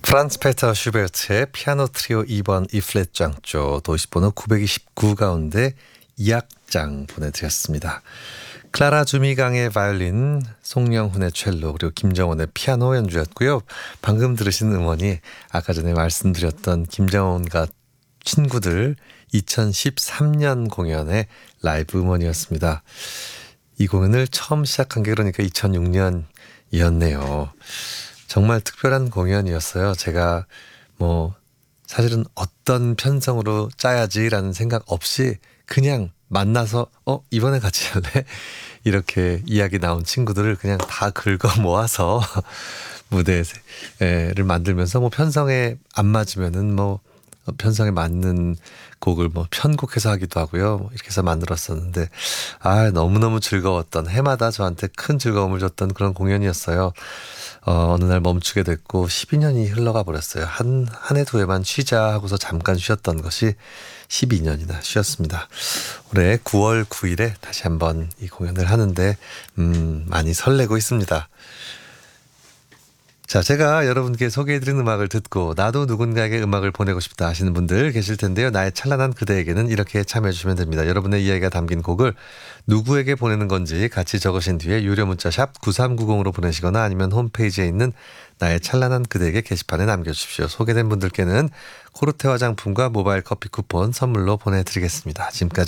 프란츠 페터 슈베르트의 피아노 트리오 2번 E플랫 장조 도시번호 929 가운데 2악장 보내드렸습니다. 클라라 주미강의 바이올린, 송영훈의 첼로, 그리고 김정원의 피아노 연주였고요. 방금 들으신 음원이 아까 전에 말씀드렸던 김정원과 친구들 2013년 공연의 라이브 음원이었습니다. 이 공연을 처음 시작한 게 그러니까 2006년이었네요. 정말 특별한 공연이었어요. 제가 사실은 어떤 편성으로 짜야지라는 생각 없이 그냥 만나서 이번에 같이 할래? 이렇게 이야기 나온 친구들을 그냥 다 긁어 모아서 무대를 만들면서 편성에 안 맞으면은 편성에 맞는 곡을 편곡해서 하기도 하고요. 이렇게 해서 만들었었는데 너무너무 즐거웠던, 해마다 저한테 큰 즐거움을 줬던 그런 공연이었어요. 어느 날 멈추게 됐고 12년이 흘러가 버렸어요. 한 해 두 해만 쉬자 하고서 잠깐 쉬었던 것이 12년이나 쉬었습니다. 올해 9월 9일에 다시 한번 이 공연을 하는데 많이 설레고 있습니다. 자, 제가 여러분께 소개해드린 음악을 듣고 나도 누군가에게 음악을 보내고 싶다 하시는 분들 계실 텐데요. 나의 찬란한 그대에게는 이렇게 참여해주시면 됩니다. 여러분의 이야기가 담긴 곡을 누구에게 보내는 건지 같이 적으신 뒤에 유료 문자 샵 9390으로 보내시거나 아니면 홈페이지에 있는 나의 찬란한 그대에게 게시판에 남겨주십시오. 소개된 분들께는 코르테 화장품과 모바일 커피 쿠폰 선물로 보내드리겠습니다. 지금까지